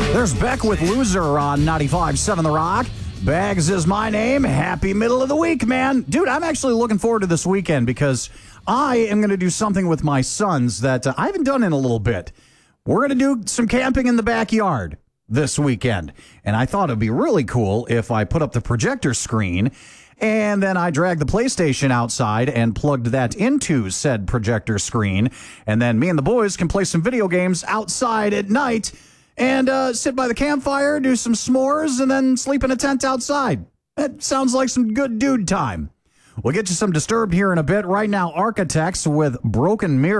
There's Beck with Loser on 95.7 The Rock. Bags is my name. Happy middle of the week, man. Dude, I'm actually looking forward to this weekend because I am going to do something with my sons that I haven't done in a little bit. We're going to do some camping in the backyard this weekend. And I thought it'd be really cool if I put up the projector screen and then I dragged the PlayStation outside and plugged that into said projector screen. And then me and the boys can play some video games outside at night and sit by the campfire, do some s'mores, and then sleep in a tent outside. That sounds like some good dude time. We'll get you some Disturbed here in a bit. Right now, Architects with Broken Mirror.